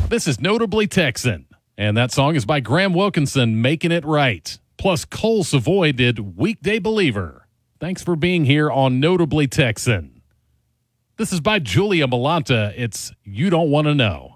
This is Notably Texan, and that song is by Graham Wilkinson, Making It Right. Plus, Cole Savoy did Weekday Believer. Thanks for being here on Notably Texan. This is by Julia Malanta. It's You Don't Want to Know.